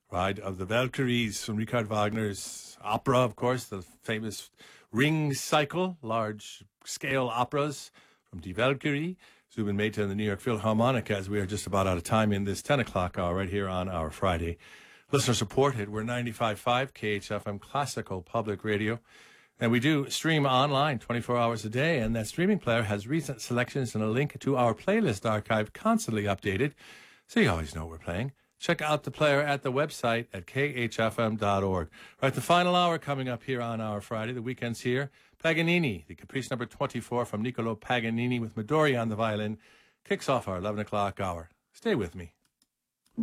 Ride of the Valkyries from Richard Wagner's opera, of course, the famous Ring Cycle, large-scale operas from Die Valkyrie. Zubin Mehta and the New York Philharmonic, as we are just about out of time in this 10 o'clock hour right here on our Friday. Listener supported. We're 95.5 KHFM Classical Public Radio. And we do stream online 24 hours a day. And that streaming player has recent selections and a link to our playlist archive constantly updated. So you always know what we're playing. Check out the player at the website at khfm.org. All right, the final hour coming up here on our Friday. The weekend's here. Paganini, the Caprice number 24 from Niccolo Paganini with Midori on the violin, kicks off our 11 o'clock hour. Stay with me.